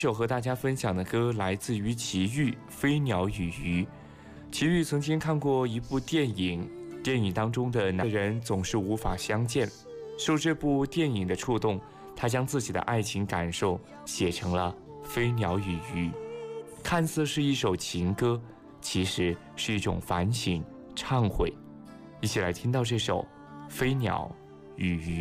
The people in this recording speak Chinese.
这首和大家分享的歌来自于齐豫《飞鸟与鱼》。齐豫曾经看过一部电影，电影当中的两个人总是无法相见。受这部电影的触动，他将自己的爱情感受写成了《飞鸟与鱼》。看似是一首情歌，其实是一种反省、忏悔。一起来听到这首《飞鸟与鱼》。